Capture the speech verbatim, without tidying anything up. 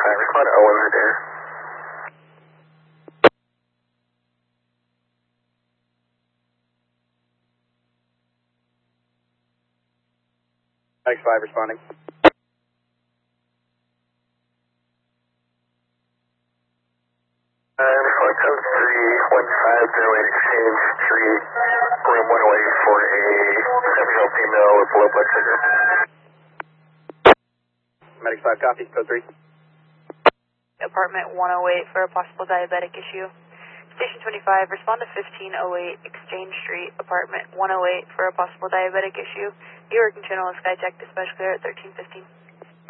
five, respond to Owen Adair. X five responding. Uh, respond code three one five zero eight Exchange Street, room one oh eight for a seven-year-old female with low blood sugar. Medic five, copy, code three. Apartment one oh eight for a possible diabetic issue. Station twenty-five, respond to fifteen oh eight Exchange Street, apartment one oh eight for a possible diabetic issue. Your working channel is SkyTech, dispatch clear at thirteen fifteen.